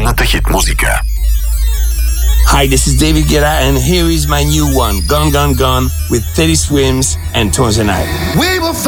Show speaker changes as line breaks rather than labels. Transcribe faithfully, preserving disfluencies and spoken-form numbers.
Обичайната хит музика.
Hi, this is David Guetta, and here is my new one, Gone, Gone, Gone, with Teddy Swims and Tones and I.
We will